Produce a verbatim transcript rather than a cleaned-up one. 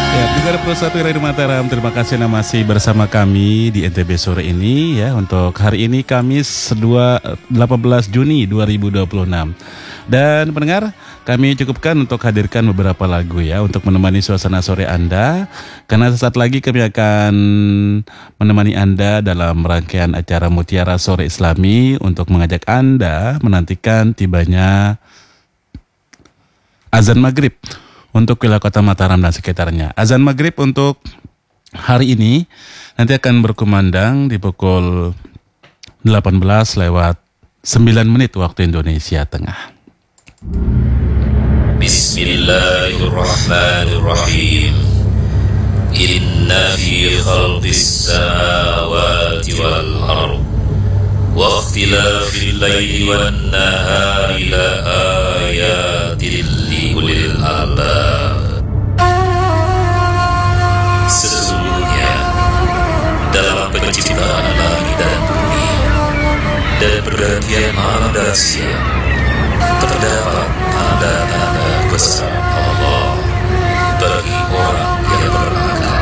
Ya, Dengar Pro satu Radio Mataram, terima kasih Anda masih bersama kami di N T B sore ini ya. Untuk hari ini Kamis delapan belas Juni dua ribu dua puluh enam. Dan pendengar, kami cukupkan untuk hadirkan beberapa lagu ya untuk menemani suasana sore Anda. Karena sesaat lagi kami akan menemani Anda dalam rangkaian acara Mutiara Sore Islami untuk mengajak Anda menantikan tibanya azan maghrib untuk wilayah kota Mataram dan sekitarnya. Azan maghrib untuk hari ini nanti akan berkumandang di pukul delapan belas lewat sembilan menit waktu Indonesia Tengah. Bismillahirrahmanirrahim. Inna fi khalqis samawati wal ardh wa ikhtilafil laili wan nahari la ayatin li ulil albab. Sesungguhnya dalam penciptaan langit dan bumi dan pergantian malam dan siang terdapat tanda-tanda